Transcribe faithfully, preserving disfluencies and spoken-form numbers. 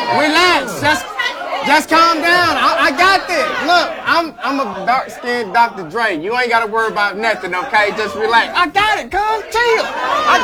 Relax. Just, just calm down. I, I got this. Look, I'm, I'm a dark-skinned Doctor Dre. You ain't got to worry about nothing, okay? Just relax. I got it, cuz. Chill.